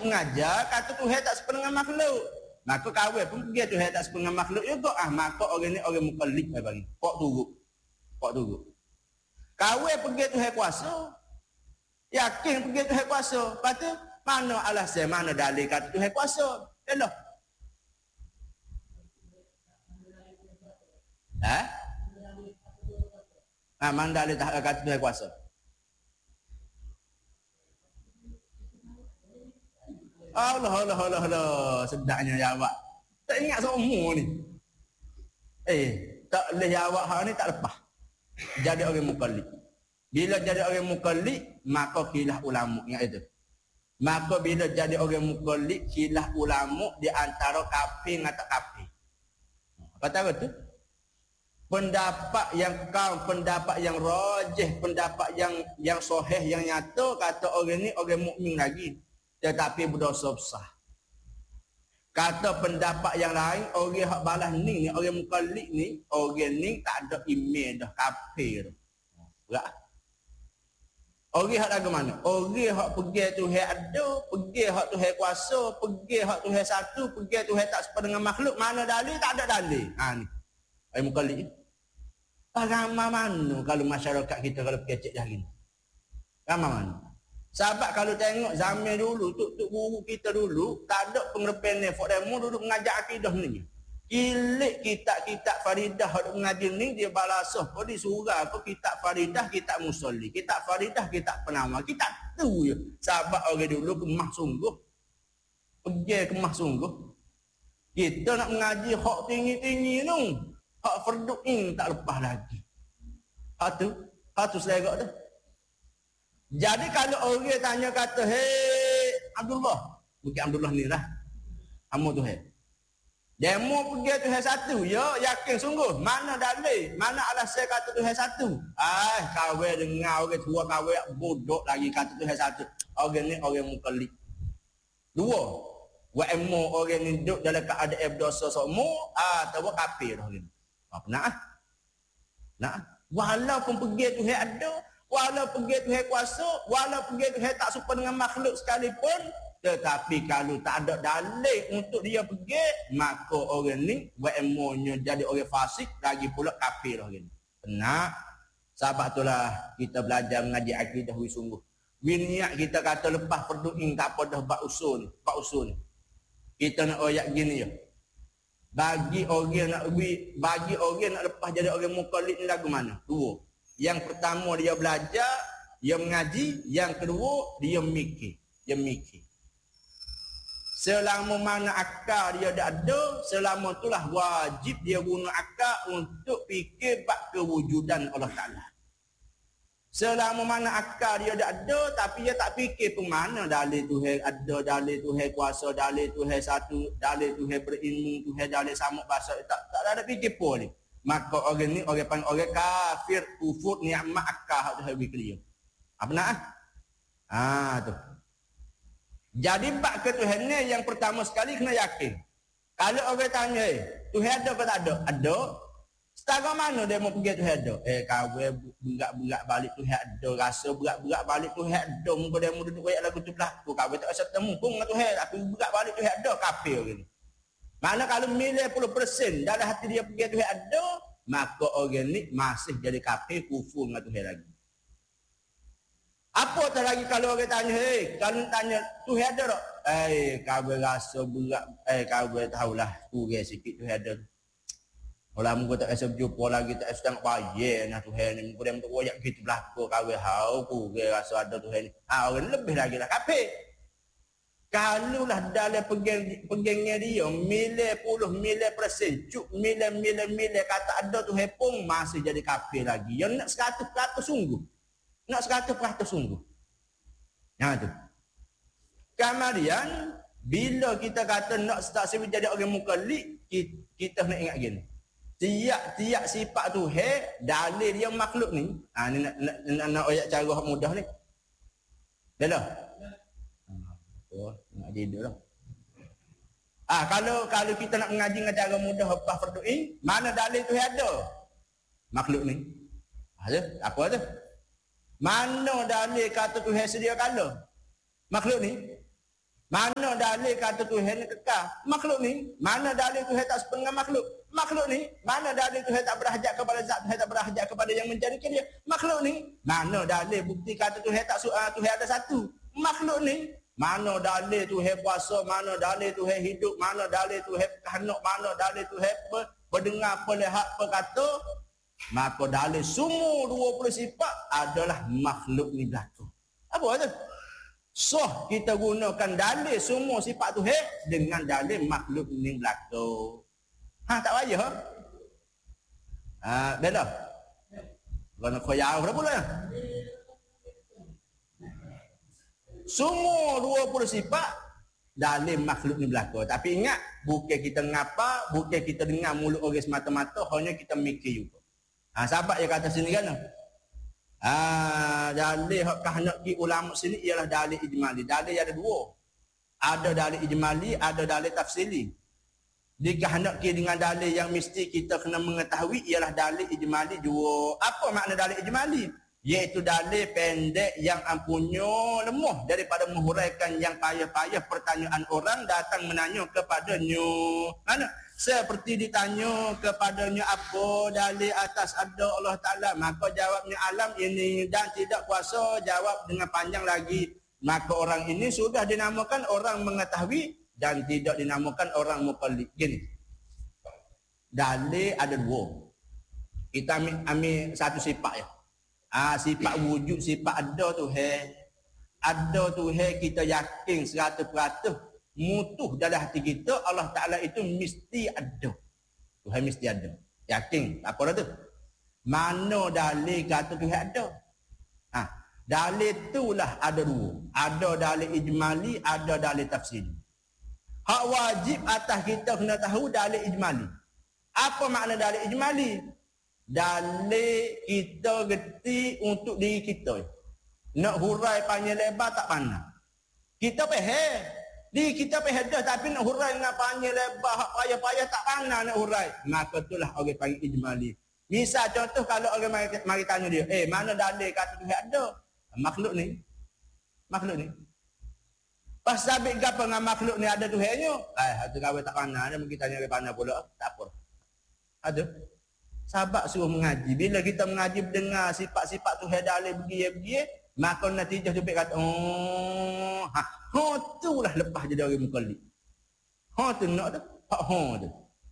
mengajar kata Tuhan tak sepa dengan makhluk. Maka kawin pun pergi Tuhan tak sepa dengan makhluk juga. Maka orang ni orang mukallid bagi. Kok turut. Kawin pergi Tuhan kuasa. Yakin pergi Tuhan kuasa. Lepas tu mana alasan, mana dalil kata Tuhan kuasa. Yalah. Mana dalil kata Tuhan kuasa. Allah. Sedapnya jawab. Tak ingat semua ni. Tak boleh jawab hal ni tak lepas. Jadi orang mukallid. Bila jadi orang mukallid, maka khilaf ulama. Ingat itu. Maka bila jadi orang mukallid, khilaf ulama di antara kafir dengan tak kafir. Kata apa tu? Pendapat yang pendapat yang rajih, pendapat yang sahih, yang nyata, kata orang ni orang mukmin lagi. Tetapi berdosa besar. Kata pendapat yang lain, orang hak balas ni orang mukallid ni, orang ni tak ada iman dah, kafir. Berat. Orang hak lagu mana? Orang hak pergi Tuhan ada, pergi hak Tuhan kuasa, pergi hak Tuhan satu, pergi Tuhan tak sepa dengan makhluk, mana dalil? Tak ada dalil. Ni. Orang mukallid ni. Ramai mana kalau masyarakat kita kalau kecek dah gini? Ramai mana? Sebab kalau tengok zaman dulu, tuk guru kita dulu, tak ada pengerepen ni. Fok demo duduk mengajar akidah ni. Kilik kitab-kitab Faridah duduk mengajar ni, dia balasah. Kau disurah apa kitab Faridah, kitab Musalli. Kitab Faridah, kitab Penawar. Kitab tu je. Sebab orang dulu kemah sungguh. Pergi kemah sungguh. Kita nak mengaji hak tinggi-tinggi tu. Hak fardu'in tak lepas lagi. Hak tu selerak tu. Jadi kalau orang tanya kata, hei Abdullah, mungkin Abdullah ni lah, kamu tu hei. Demo pergi Tuhan satu, ya yakin sungguh. Mana dalil? Mana alasan kata Tuhan satu? Kawin dengar orang tua kawin bodoh lagi kata Tuhan satu. Orang ni orang mukallid. Dua, wa emo orang ni duduk dalam keadaan berdosa semua, atau kafir orang ni. Apa nak? Walaupun pergi Tuhan ada, walaupun pergi Tuhan kuasa, walaupun pergi Tuhan tak serupa dengan makhluk sekalipun, tetapi kalau tak ada dalil untuk dia pergi, maka orang ni WMO-nya jadi orang fasik, lagi pula kafir orang ni. Benar. Sebab itulah kita belajar mengaji akidah sungguh. Niat kita kata lepas fardu'in tak apa dah bab usul ni. Kita nak ayat gini je. Bagi orang nak lepas jadi orang mukallid ni lagu mana? Dua. Yang pertama dia belajar, dia mengaji, yang kedua dia mikir. Selama mana akal dia ada, selama itulah wajib dia guna akal untuk fikir bab kewujudan Allah Ta'ala. Selama mana akal dia ada, tapi dia tak fikir pun mana dalil Tuhan ada, dalil Tuhan kuasa, dalil Tuhan satu, dalil Tuhan berilmu, Tuhan dalil sama bahasa, tak ada fikir pun ni. Maka orang ni orang panggil orang kafir, kufur nikmat akal Tuhan beri dia. Apa nak? Tu. Jadi bab ketuhanan ni yang pertama sekali kena yakin. Kalau orang tanya, Tuhan ada apa tak ada? Ada. Setara mana dia mau pergi Tuhan ada? Kawin berat-berat balik Tuhan ada. Rasa berat-berat balik Tuhan ada. Muka dia mau duduk ayat lagu tu berlaku. Kawin tak rasa temu pun dengan Tuhan. Tapi berat balik Tuhan ada. Kafir orang ni. Mana kalau 90% dalam hati dia pergi Tuhan ada, maka orang ni masih jadi kafir, kufur dengan Tuhan lagi. Apa tak lagi kalau orang tanya, kalau tanya Tuhan ada tak? Kawin rasa berat. Kawin tahulah kurang sikit Tuhan ada. Kalau muka tak rasa berjumpa lagi, tak rasa tengok bayar nah Tuhan ni. Muka dia untuk royak gitu berlaku, kawin kurang rasa ada Tuhan ni. Orang lebih lagi lah kafir. Kalulah dalam pegangnya dia, 90% cuk, mile kata ada Tuhan pun masih jadi kafir lagi. Yang nak 100% sungguh. Nak 100% sungguh. Yang tu. Kemudian, bila kita kata nak start jadi orang mukallid, kita nak ingat gini. Tiap sifat Tuhan, dalil dia makhluk ni. Ni nak ayat cara mudah ni. Dah lah. Nak tidur lah. Kalau kita nak mengaji dengan cara mudah lepas fardu'in, mana dalil Tuhan ada? Makhluk ni. Apa tu? Mana dalil kata Tuhan sedia kala? Makhluk ni. Mana dalil kata Tuhan ni kekal? Makhluk ni. Mana dalil Tuhan tak setengah makhluk? Makhluk ni. Mana dalil Tuhan tak berhajat kepada zat, Tuhan tak berhajat kepada yang menjadikan dia? Makhluk ni. Mana dalil bukti kata Tuhan tak Tuhan ada satu? Makhluk ni. Mana dalil Tuhan puasa, mana dalil Tuhan hidup, mana dalil Tuhan kanak, mana dalil Tuhan berdengar, melihat, berkata? Maka dalil semua 20 sifat adalah makhluk ni berlaku. Apa tu? Kita gunakan dalil semua sifat Tuhan dengan dalil makhluk ni berlaku. Tak payah. Beda. Kerana kau jauh dah pula. Semua 20 sifat dalil makhluk ni berlaku. Tapi ingat, bukan kita ngapa, bukan kita dengar mulut orang semata-mata, hanya kita mikir juga. Sahabat yang kata sini kan? Dalil hak kehendak ulama sini ialah dalil ijmali. Dalil ada dua. Ada dalil ijmali, ada dalil tafsili. Dikehendaki dengan dalil yang mesti kita kena mengetahui ialah dalil ijmali dua. Apa makna dalil ijmali? Iaitu dalil pendek yang ampunya lemah daripada menghuraikan yang payah-payah pertanyaan orang datang menanya kepadanya. Mana? Seperti ditanya kepadanya apa dalil atas ada Allah Ta'ala. Maka jawabnya alam ini dan tidak kuasa jawab dengan panjang lagi. Maka orang ini sudah dinamakan orang mengetahui dan tidak dinamakan orang muqallid. Gini. Dalil ada dua. Kita ambil satu sifat ya. Sifat wujud, sifat ada tu ada tu kita yakin 100%. Mutuh dalam hati kita Allah Ta'ala itu mesti ada. Tuhan mesti ada. Yakin. Apa dah tu? Mana dalil kata Tuhan ada? Dalil itulah ada dua. Ada dalil ijmali, ada dalil tafsiri. Hak wajib atas kita kena tahu dalil ijmali. Apa makna dalil ijmali? Dalil kita geti untuk diri kita. Nak hurai panjang lebar tak pandang. Kita faham. Di kita dah tapi nak hurai dengan panjang lebar, hak payah-payah tak pandang nak hurai. Maka itulah orang panggil ijmali. Misal contoh kalau orang mari tanya dia, mana dalil kata Tuhan ada? Makhluk ni. Makhluk ni. Pas sabit gapo dengan makhluk ni ada Tuhannya? Hatu kawan tak pandang, ada mungkin tanya dia pandang pula. Tak apa. Ada. Sahabat suruh mengaji. Bila kita mengaji dengar sifat-sifat Tuhan dalil begini, maka natijah tu kata, itulah lepas jadi orang muqallid. Tu nak tu. Tu.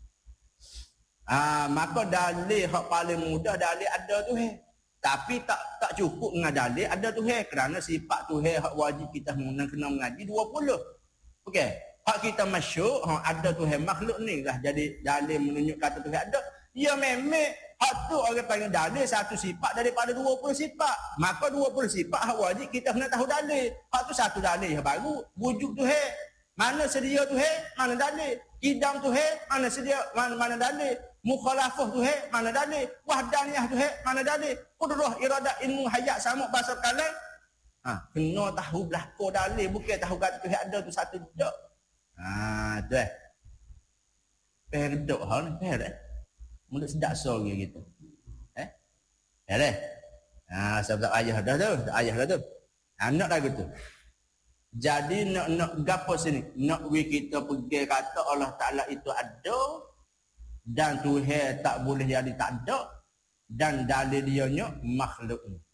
Maka dalil hak paling mudah dalil ada Tuhan. Tapi tak cukup dengan dalil ada Tuhan. Kerana sifat Tuhan hak wajib kita kena mengaji 20. Okey. Hak kita masyuk, ada Tuhan makhluk ni lah jadi dalil menunjuk kata Tuhan ada. Ya memang hak tu orang panggil dalil satu sifat daripada 20 sifat. Maka 20 sifat hak wajib kita kena tahu dalil. Hak tu satu dalil yang baru. Wujud Tuhan. Mana sedia Tuhan? Mana dalil? Qidam Tuhan? Mana sedia? Mana dalil? Mukhalafah Tuhan? Mana dalil? Wahdaniyah Tuhan? Mana dalil? Qudrah, iradah, ilmu, hayat, samuk, bahasa kalam. Kena tahu belakang dalil. Bukan tahu kata Tuhan ada tu satu tak. Tu Perdok hal ni. Perdok. Mulut sedap sorry gitu. Ya dah. Sebab ayah dah tu. Ayah dah tu. Nak lagu tu. Jadi nak gapo sini? Nak kita pergi kata Allah Ta'ala itu ada dan Tuhan tak boleh jadi tak ada dan dalil dianya makhluk ni.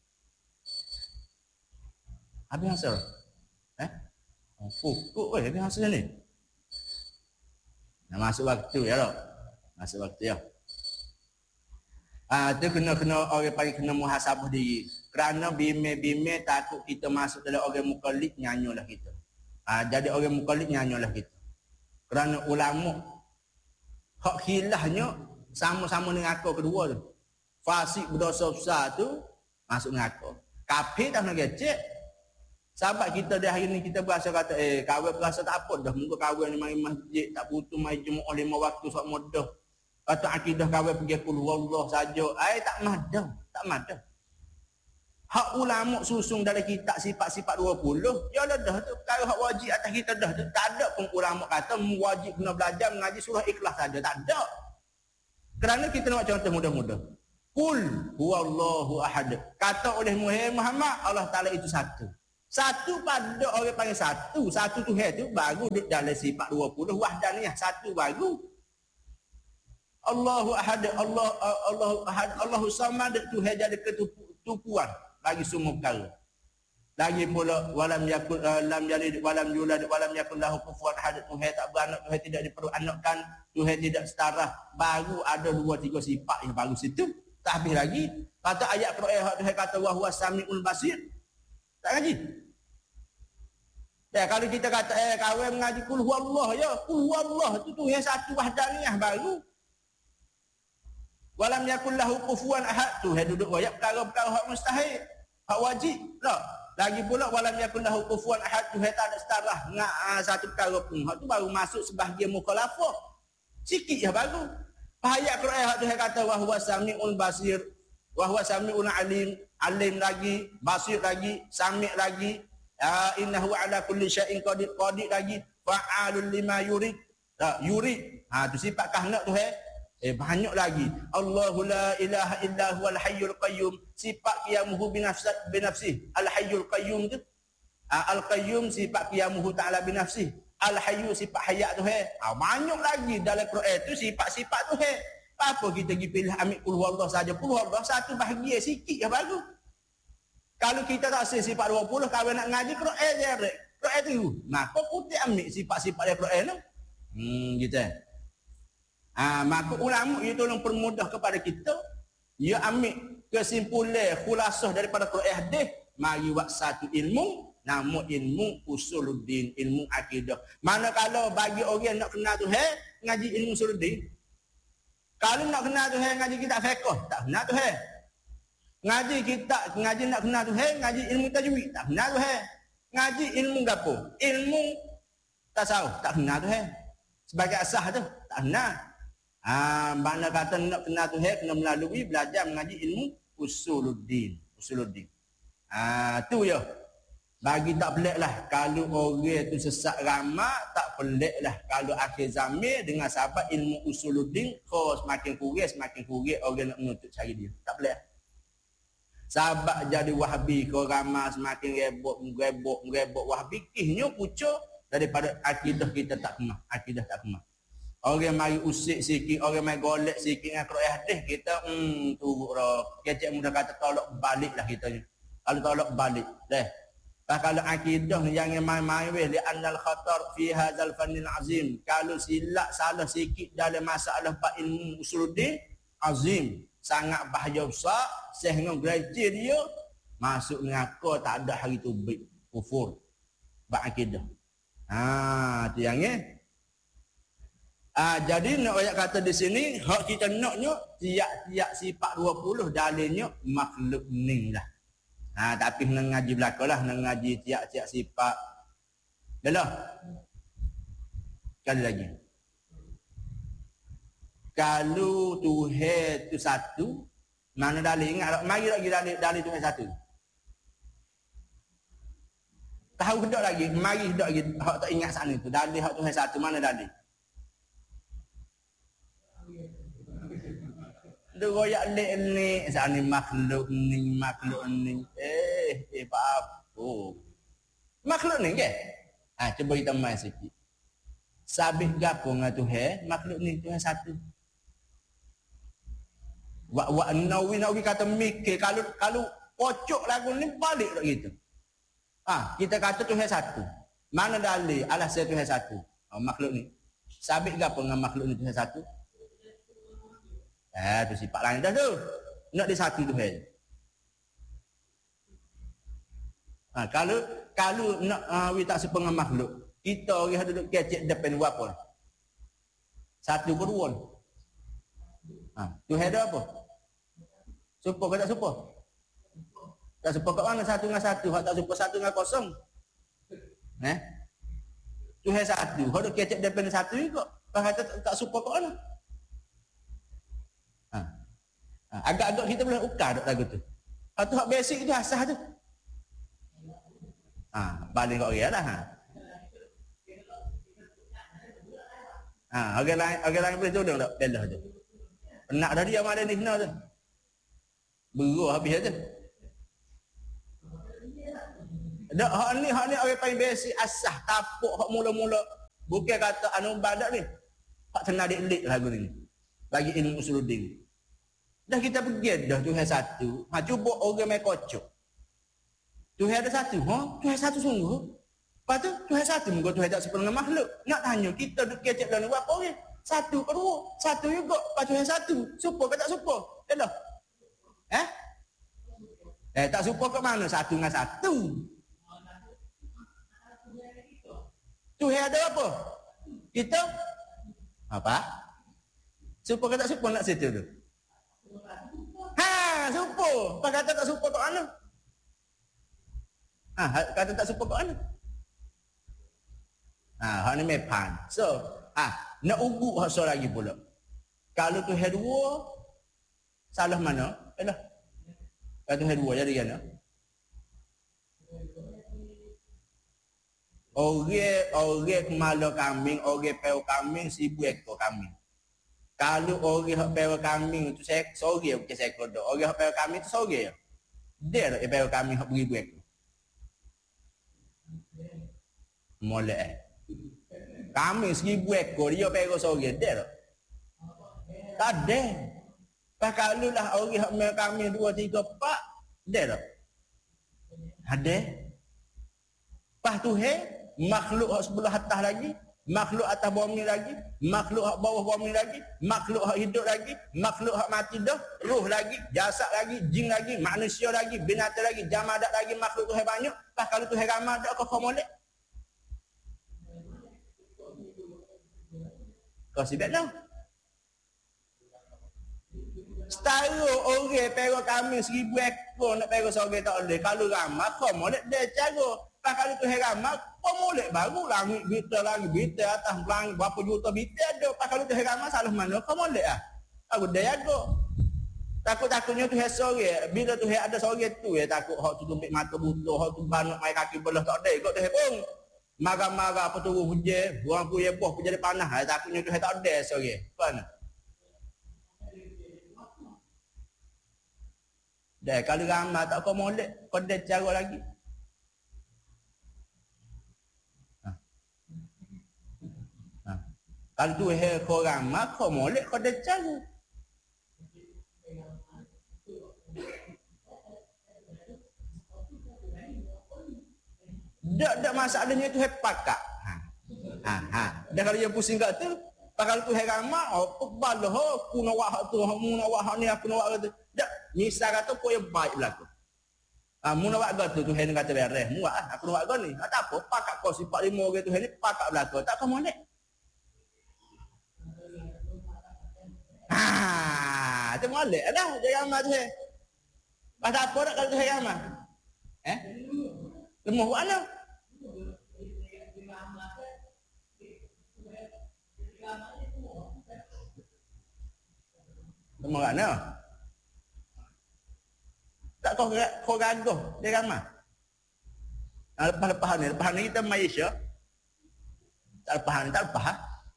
Habis hasil? Pukul habis hasil ni. Nak masuk waktu ya tak? Masuk waktu ya. Tu kena orang panggil kena muhasabah diri. Kerana bime takut kita masuk dalam orang muqallid nyanyolah kita. Jadi orang muqallid nyanyolah kita. Kerana ulama hak khilafnya sama-sama dengan aku kedua tu. Fasik berdosa besar tu masuk dengan aku. Kafir tak nak gecek. Sahabat kita dah hari ni kita berasa kata kahwin berasa tak apa dah. Muka kahwin ni mari masjid tak putus mari jemaah 5 waktu sok mudah. Kata akidah kahwin pergi qul huwallah saja. Tak madam, tak madam. Hak ulama susung dalam kitab sifat-sifat 20, ya dah tu perkara hak wajib atas kita dah tu. Tak ada pun ulama kata wajib kena belajar mengaji surah Ikhlas saja, tak ada. Kerana kita nak contoh mudah-mudah. Qul huwallahu ahad. Kata oleh Muhammad Allah Taala itu satu. Satu pada orang panggil satu. Satu Tuhan tu baru duduk dalam sifat 20 wahdaniyah. Satu baru. Allahu ahad, Allahu ahad, Allahu samad, Tuhan jadi ketukuan bagi semua perkara. Lagi pula walam yakun lam yalid walam yulad walam yakun lahu kufuwan ahad. Tuhan tak beranak, Tuhan tidak diperanakkan, Tuhan tidak setara. Baru ada 2-3 sifat yang baru situ. Tak habis lagi. Kata ayat Quran Tuhan kata wa huwa samiul basir. Tak ngaji. Ya, kalau kita kata kawan mengaji kul huwallah ya, kul huwallah tu Tuhan satu wahdaniyah baru. Walam yakul lahu kufuwan ahad. Tuhan duduk royak perkara-perkara hak mustahil, hak wajib. Tak. Lagi pula walam yakul lahu kufuwan ahad, Tuhan tak ada setara dengan satu perkara pun. Hak tu baru masuk sebahagian mukhalafah. Sikit je baru. Ayat Quran hak Tuhan kata wa huwa samiul basir, wa huwa samiul alim, alim lagi, basir lagi, sami' lagi. Innahu ala kulli syai'in qadir, qadir lagi, fa'alul lima yurid. Yurid. Tu sifat kehendak Tuhan. Banyak lagi. Allahu la ilaha illa huwal hayyul qayyum. Sifat qiyamuhu binafsih. Al hayyul qayyum tu. Al qayyum sifat qiyamuhu ta'ala binafsih. Al hayyu sifat hayat Tuhan. Banyak lagi dalam Quran tu sifat-sifat Tuhan. Apa kita pergi pilih ambil qul huwallah saja. Qul huwallah satu bahagian sikit yang baru. Kalau kita tak sifat 20, kalau nak ngaji Quran je rek. Quran tu. Maka putih ambil sifat-sifat dari Quran tu. Gitu. Maka ulama itu tolong permudah kepada kita. Ia ambil kesimpulan khulasah daripada Quran hadis. Mari buat satu ilmu. Nama ilmu usuluddin, ilmu akidah. Manakala bagi orang nak kenal Tuhan, ngaji ilmu usuluddin. Kalau nak kenal Tuhan, ngaji kitab fiqh, tak kenal Tuhan. Ngaji nak kenal Tuhan, ngaji ilmu tajwid, tak kenal Tuhan. Ngaji ilmu gapo? Ilmu tasawuf, tak kenal Tuhan. Sebagai asas tu, tak kenal. Mana kata nak kenal Tuhan, kena melalui belajar mengaji ilmu usuluddin. Tu ya. Bagi tak pelik lah kalau orang tu sesat ramah, tak pelik lah kalau akhir zaman dengan sahabat ilmu usuluddin kau semakin kurang orang nak menuntut cari dia. Tak pelik. Sahabat jadi wahabi kau ramah semakin rebok wahabi kihnya pucuk daripada akidah kita tak kemah. Akidah tak kemah. Orang mari usik sikit, orang mari golek sikit dengan Quran hadis kita turut dah. Kecek mudah kata tolak balik lah kita ni. Kalau tolak balik dah. Kalau akidah ni jangan main-main weh li annal khatar fi hadzal fannil azim. Kalau silap salah sikit dalam masalah bab ilmu usuluddin azim, sangat bahaya besar sehingga gereja dia masuk neraka tak ada hari tubik kufur bab akidah. Tu yang ni. Jadi nak ayat kata di sini hak kita naknya tiap-tiap sifat 20 dalilnya makhluk ni lah. Tapi nak ngaji belakang lah, nak ngaji tiap-tiap sifat. Dah lah. Sekali lagi. Kalau Tuhan tu satu, mana dalil? Ingat tak? Mari lagi dalil Tuhan satu. Tahu tak lagi? Mari tak lagi. Hak tak ingat sana tu. Dalil hak Tuhan satu, mana dalil? Dia royak lek-lek sana makhluk ni. Apa? Makhluk ni ke? Cuba kita main sikit. Sabit gapo dengan Tuhan, makhluk ni Tuhan satu. Wak Nawawi kata mikir kalau pocok lagu ni balik tak gitu. Kita kata Tuhan satu. Mana dalil alasan Tuhan satu? Makhluk ni. Sabit gapo dengan makhluk ni Tuhan satu? Tu sifat lain dah tu. Nak dia satu Tuhan. Kalau nak we tak sepengah makhluk, kita orang duduk kecek depan apa? Satu berdua. Tuhan ada apa? Supa ke tak supa? Tak supa kat mana satu dengan satu? Hak tak supa satu dengan kosong. Tuhan satu. Hak duduk kecek depan satu juga. Kata tak supa kat mana? Agak-agak kita boleh ukar tak lagu tu. Itu hak basic tu asas tu. Balik kat orang lah. Orang lain boleh tolong tak? Belah tu. Penak dah dia malam ni kena tu. Beruh habis tu. Dak hak ni orang paling basic asah tapuk hak mula-mula. Bukan kata anu badak ni. Hak kena diklik lagu ni. Bagi ilmu usuluddin. Dah kita pergi dah Tuhan satu. Ha cuba orang main kocok. Tuhan ada satu. Ha? Tuhan satu sungguh. Lepas tu Tuhan satu muka Tuhan tak sepenuhnya makhluk. Nak tanya kita duk kecek dalam apa orang? Satu ke dua? Satu juga. Lepas Tuhan satu. Supa ke tak supa? Yalah. Tak supa ke mana? Satu dengan satu. Tuhan ada apa? Kita? Apa? Supa ke tak supa nak situ tu? Supa. Apa kata tak supa kat mana? Kata tak supa kat mana? Hak ni mepan. So, nak ugu hak so lagi pula. Kalau Tuhan dua, salah mana? Yalah. Kalau Tuhan dua jadi kan? Orang kemala kambing, orang peo kambing, 1000 ekor kambing. Kalau orang hak peo kambing tu sore bukan seekor dah. Orang hak peo kambing tu sore. Dia dah peo kambing hak 1000 ekor. Molek. Kambing 1000 ekor dia peo sore dia dah. Tak ada. Pas kalau lah orang hak peo kambing 2 3 4 dia dah. Ada. Pas tu makhluk hak sebelah atas lagi, makhluk atas bawah ni lagi, makhluk hak bawah ni lagi, makhluk hak hidup lagi, makhluk hak mati dah, roh lagi, jasad lagi, jin lagi, manusia lagi, binatang lagi, jamadat lagi, makhluk Tuhan banyak. Pas kalau Tuhan ramai dak kau molek. Kau sibuk dah. Setara orang pera kami 1000 ekor nak pera seorang tak boleh. Kalau ramai kau molek dia cara. Pas kalau Tuhan ramai, kau molek baru langit bita lagi, bita atas langit berapa juta bita ada. Pas kalau Tuhan ramai salah mana kau molek ah? Aku dah jaga. Takut-takutnya Tuhan sore, bila Tuhan ada sore tu takut hak tu tumpik mata buta, hak tu banyak mai kaki belah tak ada. Kau Tuhan pun marah-marah apa turun hujan, buang kuih boh pun jadi panas. Takutnya Tuhan tak ada sore. Kan? Dah kalau ramai tak kau molek, kau ada cara lagi. Kalau tu kau ramai, kau molek, kau ada cara. Tak masalahnya tu pakak. Dah kalau dia pusing kat tu, kalau tu ramai, balah aku nak buat hak tu, mu nak buat hak ni, aku nak buat hak tu. Tak, misal kata kau yang baik lah tu. Mu nak buat hak tu, Tuhan kata beres. Mu buat aku nak buat hak ni. Tak apa, pakak kau sifat 5 orang Tuhan ni, pakak belakang. Tak kau molek. Itu molek dah dia ramai tu. Pasal apa nak kalau tu ramai? Lemah buat mana? Lemah buat mana? Tak kau gagah dia ramai. Lepas ni kita Malaysia. Tak lepas.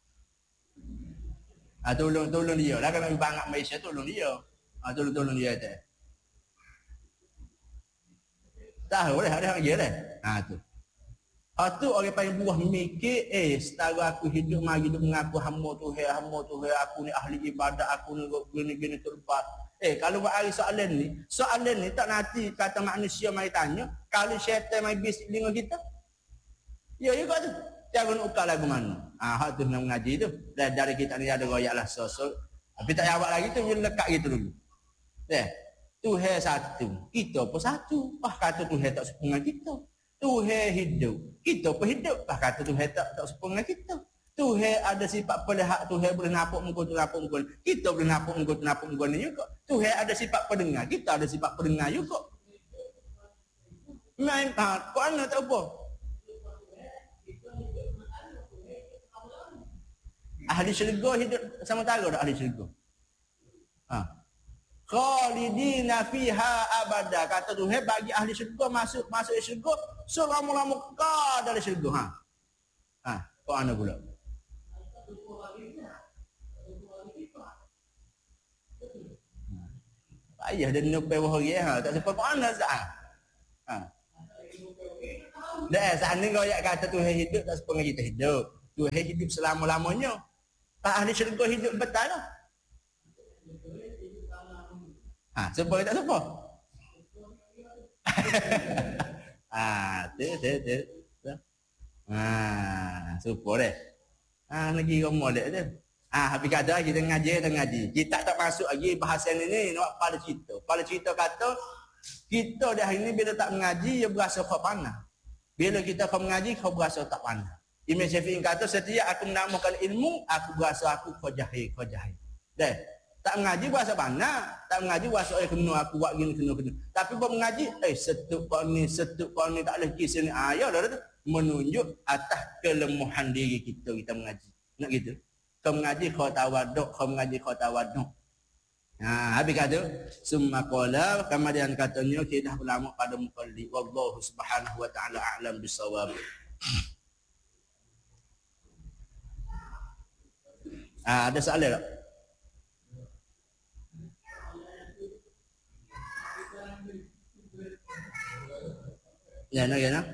Tolong dia lah kalau banyak Malaysia tolong dia. Tolong dia tu. Tahu dah ada dia dah. Tu. Tu orang paling buah mikir setara aku hidup mari hidup mengaku hamba Tuhan aku ni ahli ibadat aku ni gini terlepas. Kalau buat hari soalan ni tak nanti kata manusia mari tanya kalau syaitan mari bisik dengan kita. Ya juga tu. Jangan nak ukar lagu mana. Hak tu nak mengaji tu. Dari kita ni ada royak lah sosok. Tapi tak jawab lagi tu, dia lekat gitu dulu. Tuhan satu. Kita pun satu. Kata Tuhan tak sepuh dengan kita. Tuhan hidup. Kita pun hidup. Kata Tuhan tak sepuh dengan kita. Tuhan ada sifat pelihak. Tuhan boleh nampak muka tu nampak muka. Kita boleh nampak muka tu nampak muka ni juga. Tuhan ada sifat pendengar. Kita ada sifat pendengar juga. Main kau mana tak apa. Ahli syurga hidup sama tara dah ahli syurga. Khalidina fiha abada. Kata Tuhan bagi ahli syurga masuk syurga selama-lama kekal dalam syurga. Kau ana pula. Ayah dia nupai wahai tak sempat kau ana sah. Dah sana goyak kata Tuhan hidup tak sepengah kita hidup. Tuhan hidup selama-lamanya. Tak ahli syurga hidup betul lah. Sepa ke tak sepa? Tu. Sepa deh. Lagi rumah dek tu. Habis kata kita ngaji. Kita tak masuk lagi bahasan ini nak pada cerita. Pada cerita kata kita dah hari ni bila tak mengaji, dia berasa kau panah. Bila kita kau mengaji, kau berasa tak panah. Imam Syafi'i kata, setiap aku menamakan ilmu, aku berasa aku kau jahil. Dah. Tak mengaji berasa panah. Tak mengaji berasa kena aku buat gini, kena. Tapi kau mengaji, setuk kau ni tak boleh kisah ni. Ya dah tu. Menunjuk atas kelemahan diri kita mengaji. Nak gitu. Kau mengaji, kau tawaduk. Habis kata summa qala kemudian katanya kidah ulama pada muqallid wallahu subhanahu wa ta'ala a'lam bisawab. Ada soalan tak? Ya nak.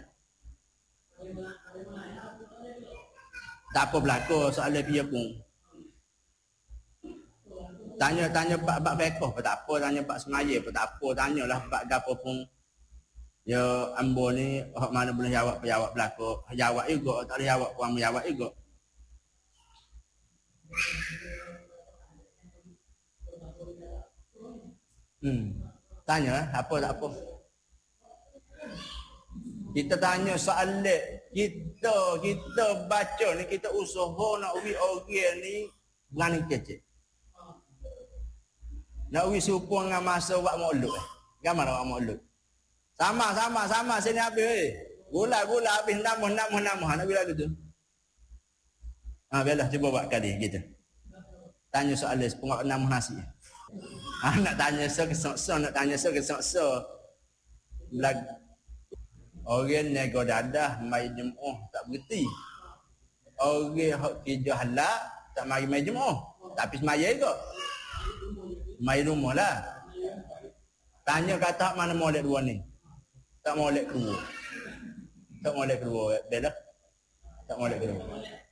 Tak apa berlaku soalan dia pun. Tanya bab fiqh apa tak apa, tanya bab semaya apa tak apa, tanyalah bab gapo pun. Ya ambo ni hak mana boleh jawab berlaku. Jawab juga, tak boleh jawab pun jawab juga. Tanya apa tak apa. Kita tanya soalan kita baca ni, kita usaha nak uji orang ni berani kecil. Nak uji serupa dengan masa buat maulud. Gambar buat maulud. Sama sini habis. Gula habis nama. Nak bila gitu. Biarlah cuba buat kali gitu. Tanya soalan sepengak nama nasi. Nak tanya kesok-kesok. Orang nego dadah mai jemaah tak berhenti. Orang hak kerja halal tak mari mai jemaah. Tapi semaya juga. Mai rumah lah. Tanya kata mana molek dua ni. Tak molek keluar. Belah. Tak molek keluar.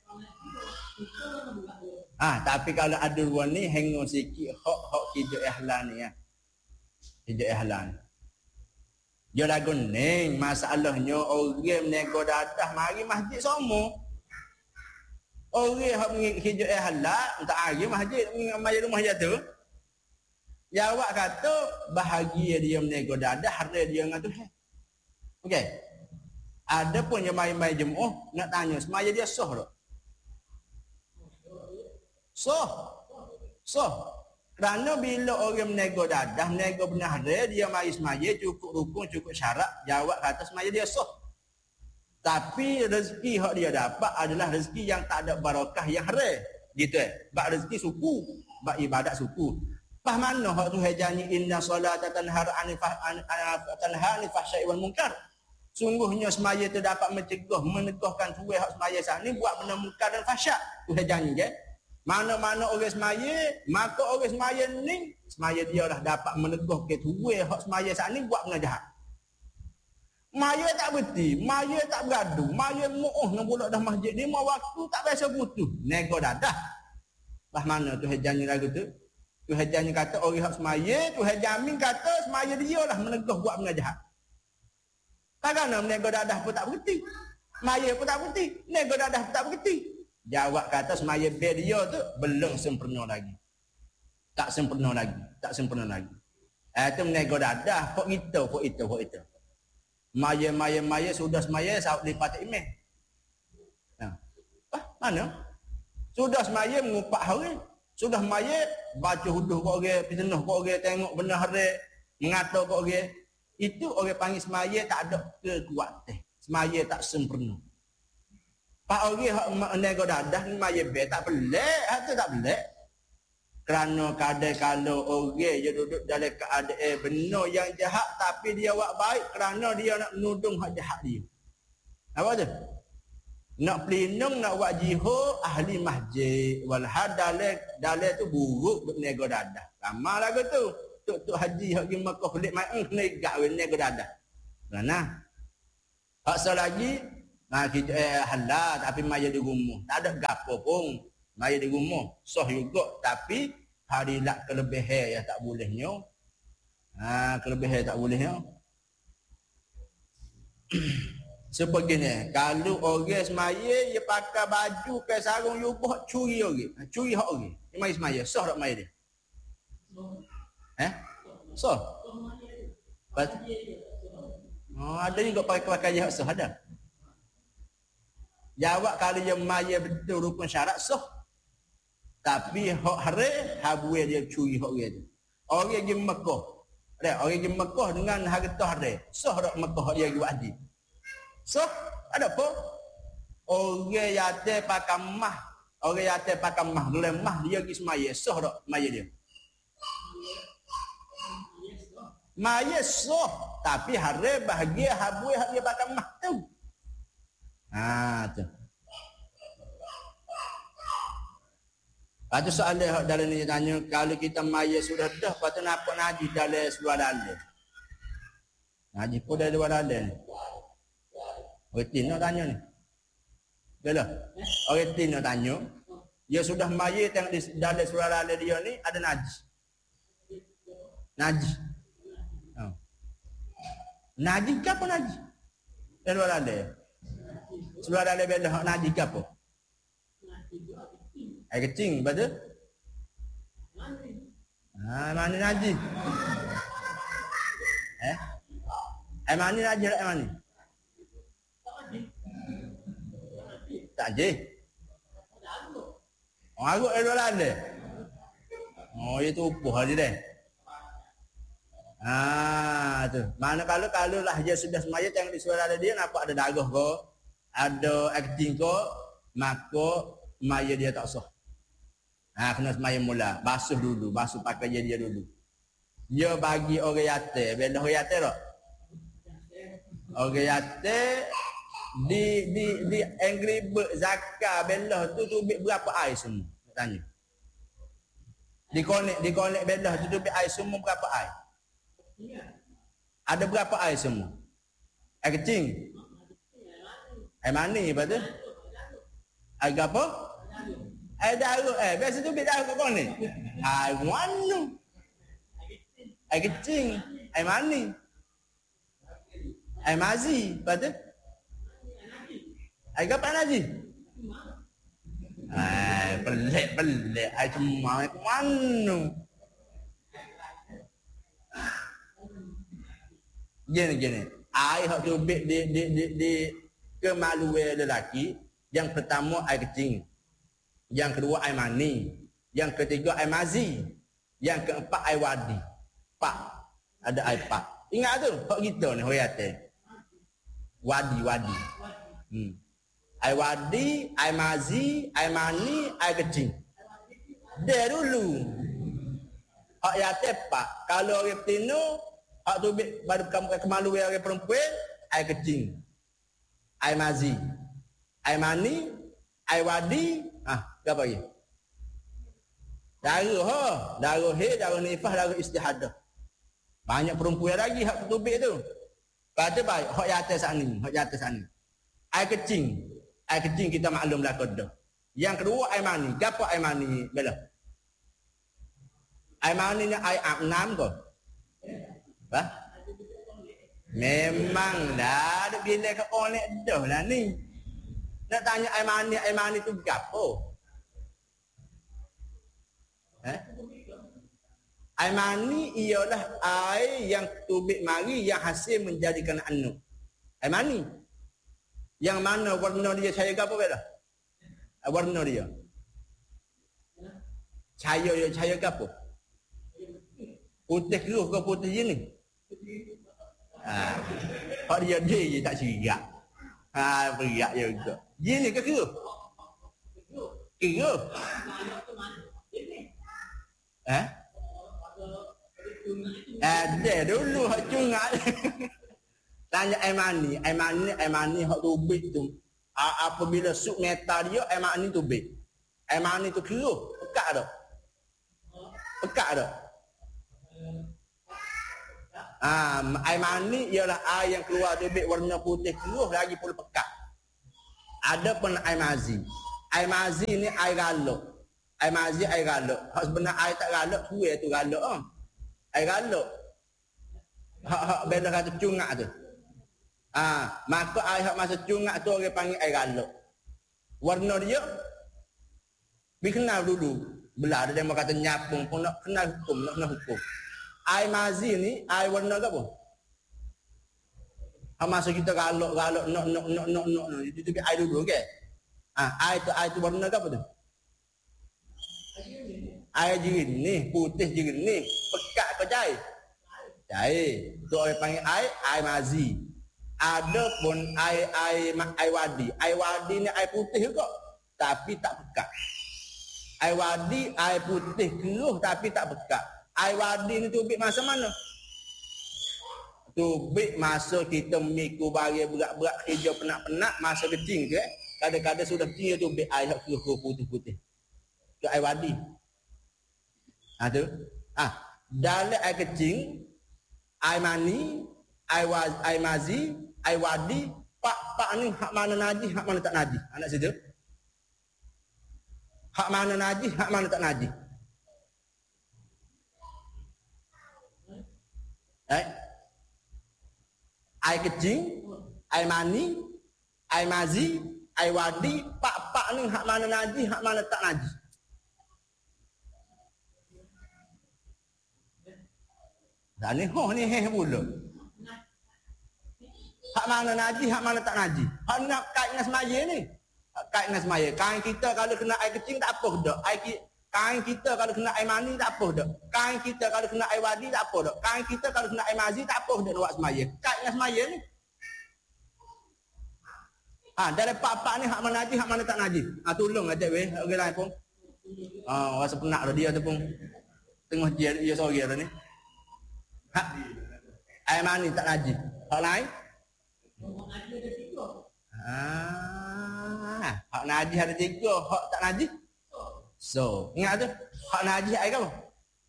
Tapi kalau ada dua ni hengok sikit hak kerja ihlan ni ya. Kerja ihlan. Dia dah guning masalahnya orang nego dadah mari masjid semua. Orang hak kerja ihlan tak hari masjid mai rumah jatuh. Jawab kata bahagia dia menego dadah hari dia dengan Tuhan. Okey. Ada pun yang mai-mai jemaah nak tanya semaya dia sah tak? Sah. Kerana bila orang menego dadah, menego benar hari dia mai semaya cukup rukun, cukup syarat, jawab kata semaya dia sah. Tapi rezeki hak dia dapat adalah rezeki yang tak ada barakah yang hari. Gitu bab rezeki suku, bab ibadat suku. Pas mana hak Tuhan janji inna solata tanha 'anil fahsya'i wal munkar. Sungguhnya semaya itu dapat menegahkan Tuhan hak semaya saat ni buat benda munkar dan fahsyak. Tuhan janji ke? Mana-mana orang semaya, maka orang semaya ni semaya dia lah dapat menegahkan Tuhan hak semaya saat ni buat benda jahat. Maya tak berhenti, maya tak bergaduh, maya mu'uh nak pula dah masjid 5 waktu tak biasa putus. Nego dadah. Pas mana Tuhan janji lagu tu? Tuhan janji kata orang hak semaya, Tuhan jamin kata semaya dia lah menegah buat benda jahat. Takkanlah menego dadah pun tak berhenti. Maya pun tak berhenti, nego dadah pun tak berhenti. Jawab kata semaya dia tu belum sempurna lagi. Tak sempurna lagi. Itu menego dadah, kok itu. Maya sudah semaya sahut lipat imeh. Mana? Sudah semaya mengupak hari. Sudah maya baca huduh kau orang, fitnah kau orang, tengok benar hari, mengata kau orang. Itu orang panggil semaya tak ada kekuatan. Semaya tak sempurna. Pak orang hak nego dadah ni maya be tak pelik, itu tak pelik. Kerana kadang kalau orang dia duduk dalam keadaan benar yang jahat tapi dia buat baik kerana dia nak menudung hak jahat dia. Apa tu? Nak pelindung, nak buat jihad ahli masjid. Walhal dalil tu buruk nego dadah. Lama lagu tu. Tok haji hak pergi Mekah kulit mai kena gak nego dadah. Mana? Hak selagi kita halal tapi maya di rumah. Tak ada gapo pun. Maya di rumah. Sah juga tapi hari lak kelebihan yang tak bolehnya. Kelebihan tak bolehnya. Sebegini, kalau orang semaya dia pakai baju ke sarung yubah curi orang. Curi hak orang. Dia mai semaya, sah tak maya dia? Sah. Ada juga pakai hak sah ada. Jawab kalau dia maya betul rukun syarat sah. Tapi hak hari habwe dia curi hak orang tu. Orang pergi Mekah. Orang pergi Mekah dengan harta hari. Sah tak Mekah dia pergi wajib. So, ada apa? Orang yatim pakai mah. Orang yatim pakai mah. Lemah dia pergi semaya. Sah tak maya dia? Maya sah. Tapi hari bahagia habwe hak dia pakai mah tu. Tu. Lepas tu soalan dalam ni tanya, kalau kita maya sudah dah, lepas tu nampak najis dalam seluar dalam. Najis pun dari luar dalam ni. Orang Tin nak tanya ni. Betul? Orang Tin nak tanya, dia sudah maya tengok di dalam seluar dalam dia ni ada najis. Najis. Najis ke apa najis? Dalam luar dalam. Seluar dalam belah hak najis ke apa? Air kecing, betul? Mana najis? Air mani najis tak air mani? Tak je. Arut dia luar ada. Dia tupuh dia dah. Tu. Mana kalau lah dia sudah semaya tengok di suara dia nampak ada darah ke, ada acting ke, maka maya dia tak sah. Kena semaya mula, basuh dulu, basuh pakai dia dulu. Dia bagi orang yatim, bela orang yatim tak? Orang yatim di Angry Bird zakat belah tu berapa air semua? Tanya. Di konek belah tu air semua berapa air? Ada berapa air semua? Air kecing? Air mani betul? Air apa? Air darah. Biasa tu darah kat konek. Air mana? Air kecing, air mani. Air mazi, betul? Air kapan lagi? Pelik. Air cuma ke mana? Gini. Air hak tubik di kemaluan lelaki. Yang pertama air kecing. Yang kedua air mani. Yang ketiga air mazi. Yang keempat air wadi. Pak. Ada air pak. Ingat tu? Hak kita ni hoyate. Wadi. Air wadi, air mazi, air mani, air kecing. Dia dulu. Hak yate pak. Kalau orang betina, hak tu baru kemaluan orang perempuan, air kecing. Air mazi. Air mani, air wadi, apa lagi? Darah, darah nifas, darah istihadah. Banyak perempuan lagi hak tubik tu. Kata baik, hak yate sana. Air kecing. Air kecing kita maklum lah dah. Yang kedua air mani. Apa air mani bela? Air mani ni air abnam ke? Memang dah ada bila ke oleh dah lah ni. Nak tanya air mani tu berapa? Air mani ialah air yang tubik mari yang hasil menjadikan anak. Air mani. Yang mana warna dia cahaya ke apa bela? Warna dia. Cahaya ke apa? Putih keruh ke putih je ni? Hak dia je tak cerak. Berat juga. Dia ni ke keruh? Keruh. Ada dulu hak cungak. Tanya air mani hak tubik tu. Apabila sup metal dia, air mani tubik. Air mani tu keruh, pekat tak? Air mani ialah air yang keluar tubik warna putih keluar lagi pula pekat. Ada pun air mazi. Air mazi ni air galak. Air mazi air galak. Hak sebenar air tak galak, suai tu galak air galak. Hak beda kata cungak tu. Maka air hak masa cungak tu orang panggil air galak. Warna dia dikenal dulu. Belah ada yang kata nyapung pun nak kenal hukum, nak kena hukum. Air mazi ni air warna apa? Masa kita galak nak itu air dulu ke? Air tu warna apa tu? Air jernih, putih jernih, pekat ke cair? Cair. Tu orang panggil air mazi. Ada pun air wadi. Air wadi ni air putih juga tapi tak pekat. Air wadi air putih keruh tapi tak pekat. Air wadi ni tubik masa mana? Tubik masa kita mikul barang berat-berat kerja penat-penat masa kecil ke. Kadang-kadang sudah kecil tubik air keruh putih-putih. Itu air wadi. Tu. Dalam air kecil, air mani, air mazi, air wadi, pak ni hak mana najis, hak mana tak najis. Anak situ. Hak mana najis, hak mana tak najis. Air kecil, air mani, air mazi, air wadi, pak ni hak mana najis, hak mana tak najis. Dan ni pula. Hak mana najis, hak mana tak najis. Hak nak kait dengan semaya ni. Kait dengan semaya. Kain kita kalau kena air kecil tak apa dah. Kain kita kalau kena air mani tak apa dah. Kain kita kalau kena air wadi tak apa dah. Kain kita kalau kena air mazi tak apa dah buat semaya. Kait dengan semaya ni. Dari pak ni hak mana najis, hak mana tak najis. Tolong aja weh orang lain pun. Rasa penat dah dia tu pun. Tengah dia sorry dah ni. Air mani tak najis. Hak lain? Hak najis ada 3, hak tak najis. So, ingat tu. Hak najis air apa?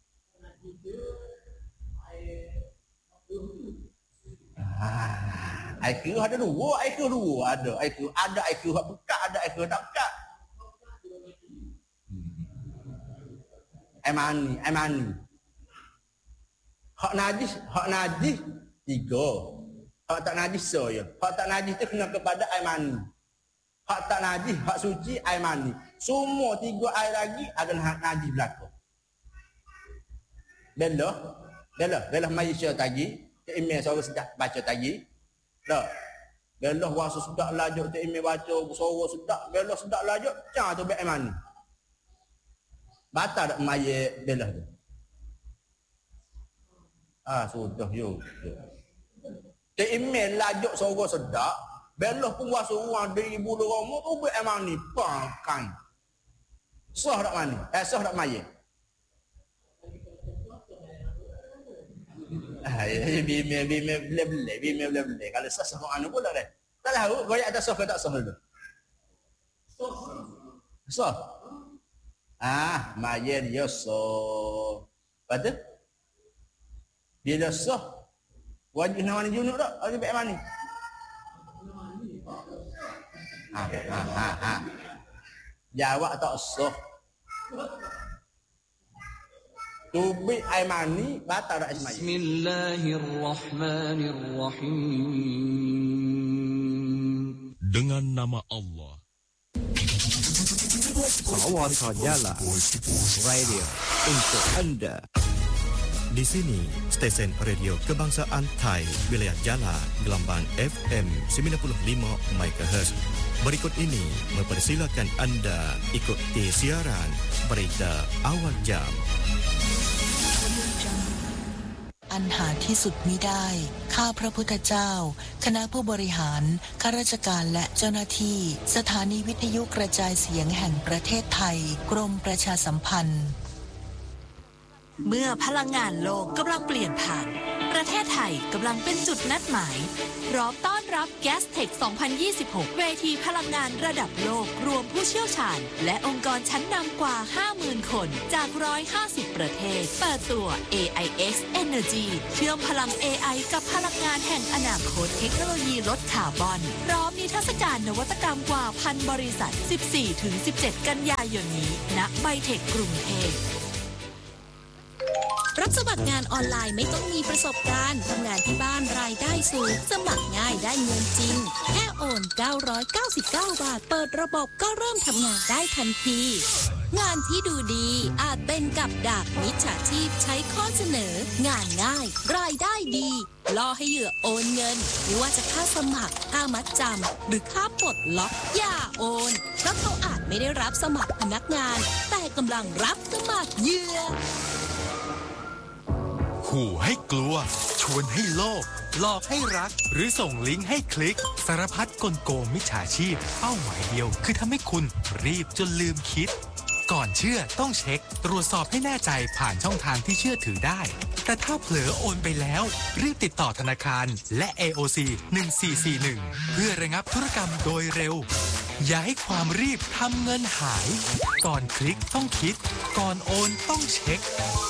Air keruh ada 2, air keruh 2 ada. Ada air keruh pekat, ada air keruh tak pekat. Air mani. Hak najis 3. Hak tak najis so ya. Hak tak najis tu kena kepada air mani. Hak tak najis, hak suci air mani. Semua 3 air lagi adalah hak najis belaka. Belah Malaysia tadi, Cik Imeh suara sedap baca tadi. Dah. Belah wasa sedap lajuk Cik Imeh baca suara sedap, belah sedap lajuk, cah tu air mani. Batal tak mayat belah tu? Sudah yuk. Cik Imeh lajuk suara sedap, belah pun wasa orang 2,000 orang tu air mani, pakai. Sah tak mani? Sah tak mayat? Bimel boleh. Kalau sah anu pula dah. Tak tahu goyak atas sah ke tak sah dulu. Sah. Mayat dia sah. Lepas tu? Bila sah, wajib nak mani junub tak? Wajib baik mani. Jawab tak sah. Tubik air mani batal tak semaya. Bismillahirrahmanirrahim. Dengan nama Allah. Sawarta Jala Radio untuk anda. Di sini, stesen radio kebangsaan Thai, wilayah Jala, gelombang FM 95 MHz. Berikut ini mempersilakan anda ikuti siaran berita awal jam. อันหาที่สุดมิได้ข้าพระพุทธเจ้าคณะผู้บริหารข้าราชการและเจ้าหน้าที่สถานีวิทยุกระจายเสียงแห่งประเทศไทยกรมประชาสัมพันธ์เมื่อพลังงานโลกกำลังเปลี่ยนผ่านประเทศไทยกำลังเป็นจุดนัดหมายพร้อมต้อนรับ Gastech 2026 เวทีพลังงานระดับโลกรวมผู้เชี่ยวชาญและองค์กรชั้นนำกว่า 50,000 คนจาก 150 ประเทศเปิดตัว AIX Energy เชื่อมพลัง AI กับพลังงานแห่งอนาคตเทคโนโลยีลดคาร์บอนพร้อมนิทรรศการนวัตกรรมกว่า 1,000 บริษัท 14-17 กันยายนนี้ณไบเทคกรุงเทพรับสมัครงานออนไลน์ไม่ต้องมีประสบการณ์ทำงานที่บ้านรายได้สูงสมัครง่ายได้เงินจริงแค่โอน999 บาทเปิดระบบก็เริ่มทำงานได้ทันทีงานที่ดูดีอาจเป็นกับดักมิจฉาชีพใช้ข้อเสนองานง่ายรายได้ดีล่อให้เหยื่อโอนเงินไม่ว่าจะค่าสมัครค่ามัดจำหรือค่าปลดล็อกอย่าโอนเพราะเขาอาจไม่ได้รับสมัครพนักงานแต่กำลังรับสมัครเหยื่อขู่ให้กลัวชวนให้โลภหลอกให้รักหรือส่งลิงก์ให้คลิกสารพัดกลโกงมิจฉาชีพเป้าหมายเดียวคือทำให้คุณรีบจนลืมคิดก่อนเชื่อต้องเช็คตรวจสอบให้แน่ใจผ่านช่องทางที่เชื่อถือได้แต่ถ้าเผลอโอนไปแล้วรีบติดต่อธนาคารและ AOC 1441เพื่อระงับธุรกรรมโดยเร็วอย่าให้ความรีบทำเงินหายก่อนคลิกต้องคิดก่อนโอนต้องเช็ค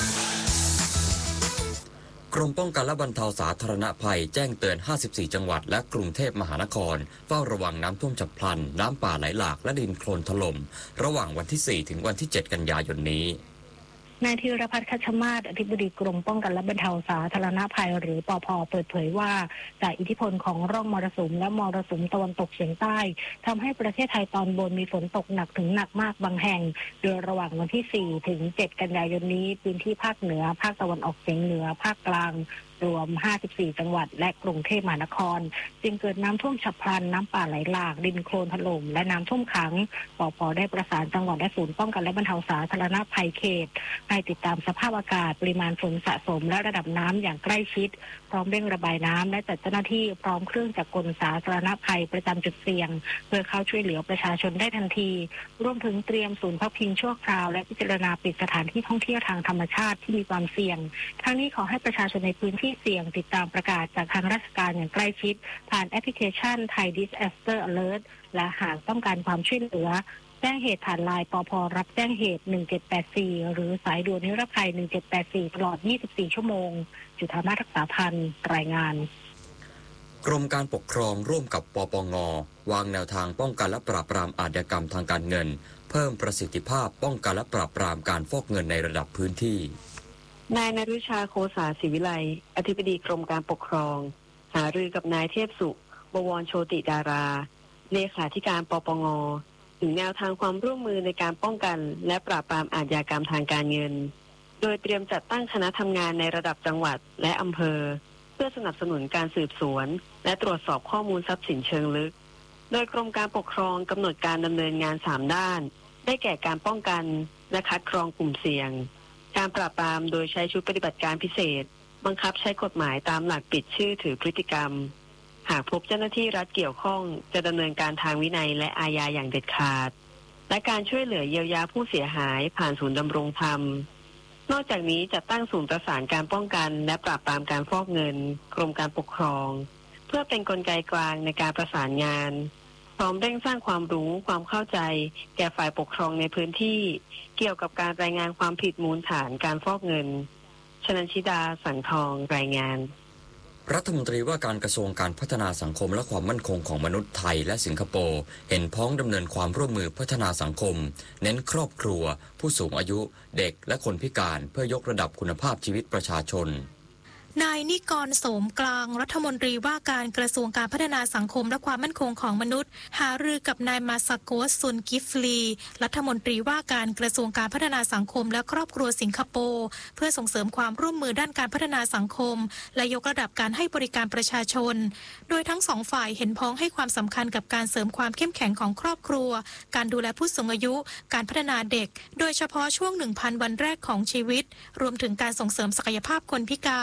กรมป้องกันและบรรเทาสาธารณภัยแจ้งเตือน54จังหวัดและกรุงเทพมหานครเฝ้าระวังน้ำท่วมฉับพลันน้ำป่าไหลหลากและดินโคลนถล่มระหว่างวันที่4ถึงวันที่7กันยายนนี้นายธีรพัฒน์ คัชมาศอธิบดีกรมป้องกันและบรรเทาสาธารณภัยหรือปภ.เปิดเผยว่าจากอิทธิพลของร่องมรสุมและมรสุมตะวันตกเฉียงใต้ทำให้ประเทศไทยตอนบนมีฝนตกหนักถึงหนักมากบางแห่งโดยระหว่างวันที่4ถึง7กันยายนนี้พื้นที่ภาคเหนือภาคตะวันออกเฉียงเหนือภาคกลางรวม54จังหวัดและกรุงเทพมหานครจึงเกิดน้ำท่วมฉับพลันน้ำป่าไหลหลากดินโคลนถล่มและน้ำท่วมขังปภ.ได้ประสานจังหวัดและศูนย์ป้องกันและบรรเทาสาธารณภัยเขตให้ติดตามสภาพอากาศปริมาณฝนสะสมและระดับน้ำอย่างใกล้ชิดพร้อมเร่งระบายน้ำและจัดเจ้าหน้าที่พร้อมเครื่องจักรกลสาธารณภัยประจำจุดเสี่ยงเพื่อเข้าช่วยเหลือประชาชนได้ทันทีรวมถึงเตรียมศูนย์พักพิงชั่วคราวและพิจารณาปิดสถานที่ท่องเที่ยวทางธรรมชาติที่มีความเสี่ยงทั้งนี้ขอให้ประชาชนในพื้นที่เสี่ยงติดตามประกาศจากทางราชการอย่างใกล้ชิดผ่านแอปพลิเคชัน Thai Disaster Alert และหากต้องการความช่วยเหลือแจ้งเหตุผ่านไลน์ปภ.รับแจ้งเหตุ1784หรือสายด่วนนิรภัย1784ตลอด24ชั่วโมงจุฑามาศรักษาพันธ์รายงานกรมการปกครองร่วมกับปปง.วางแนวทางป้องกันและปราบปรามอาชญากรรมทางการเงินเพิ่มประสิทธิภาพป้องกันและปราบปรามการฟอกเงินในระดับพื้นที่นายณฤชาโคสาศิวิไลอธิบดีกรมการปกครองหารือกับนายเทพสุบวรโชติดาราเลขาธิการปปง.ถึงแนวทางความร่วมมือในการป้องกันและปราบปรามอาชญากรรมทางการเงินโดยเตรียมจัดตั้งคณะทำงานในระดับจังหวัดและอำเภอเพื่อสนับสนุนการสืบสวนและตรวจสอบข้อมูลทรัพย์สินเชิงลึกโดยกรมการปกครองกำหนดการดำเนินงาน3ด้านได้แก่การป้องกันและคัดกรองกลุ่มเสี่ยงการปราบปรามโดยใช้ชุดปฏิบัติการพิเศษบังคับใช้กฎหมายตามหลักปิดชื่อถือพฤติกรรมหากพบเจ้าหน้าที่รัฐเกี่ยวข้องจะดำเนินการทางวินัยและอาญาอย่างเด็ดขาดและการช่วยเหลือเยียวยาผู้เสียหายผ่านศูนย์ดำรงธรรมนอกจากนี้จะตั้งศูนย์ประสานการป้องกันและปราบปรามการฟอกเงินกรมการปกครองเพื่อเป็นกลไกกลางในการประสานงานพร้อมเร่งสร้างความรู้ความเข้าใจแก่ฝ่ายปกครองในพื้นที่เกี่ยวกับการรายงานความผิดมูลฐานการฟอกเงินชนันชิดาสังทองรายงานรัฐมนตรีว่าการกระทรวงการพัฒนาสังคมและความมั่นคงของมนุษย์ไทยและสิงคโปร์เห็นพ้องดำเนินความร่วมมือพัฒนาสังคมเน้นครอบครัวผู้สูงอายุเด็กและคนพิการเพื่อยกระดับคุณภาพชีวิตประชาชนนายนิกร โสมกลางรัฐมนตรีว่าการกระทรวงการพัฒนาสังคมและความมั่นคงของมนุษย์หารือกับนายมาซาโกส ซุนกิฟลีรัฐมนตรีว่าการกระทรวงการพัฒนาสังคมและครอบครัวสิงคโปร์เพื่อส่งเสริมความร่วมมือด้านการพัฒนาสังคมและยกระดับการให้บริการประชาชนโดยทั้งสองฝ่ายเห็นพ้องให้ความสำคัญกับการเสริมความเข้มแข็งของครอบครัวการดูแลผู้สูงอายุการพัฒนาเด็กโดยเฉพาะช่วง 1,000 วันแรกของชีวิตรวมถึงการส่งเสริมศักยภาพคนพิการ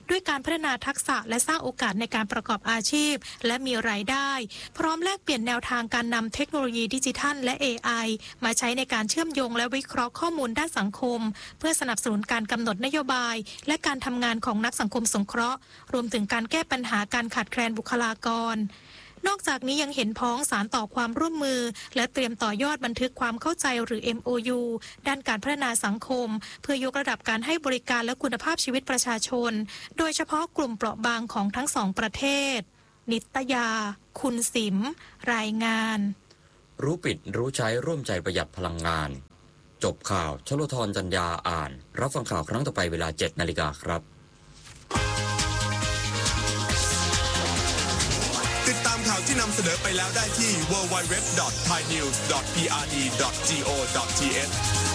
ด้วยการพัฒนาทักษะและสร้างโอกาสในการประกอบอาชีพและมีรายได้พร้อมแลกเปลี่ยนแนวทางการนำเทคโนโลยีดิจิทัลและ AI มาใช้ในการเชื่อมโยงและวิเคราะห์ข้อมูลด้านสังคมเพื่อสนับสนุนการกำหนดนโยบายและการทำงานของนักสังคมสงเคราะห์รวมถึงการแก้ปัญหาการขาดแคลนบุคลากรนอกจากนี้ยังเห็นพ้องสารต่อความร่วมมือและเตรียมต่อยอดบันทึกความเข้าใจหรือ MOU ด้านการพัฒนาสังคมเพื่อยกระดับการให้บริการและคุณภาพชีวิตประชาชนโดยเฉพาะกลุ่มเปราะบางของทั้งสองประเทศนิตยาคุณสิมรายงานรู้ปิดรู้ใช้ร่วมใจประหยัดพลังงานจบข่าวชลธรจัญญาอ่านรับฟังข่าวครั้งต่อไปเวลา 7:00 น.ครับติดตามข่าวที่นำเสนอไปแล้วได้ที่ www.thainews.prd.go.th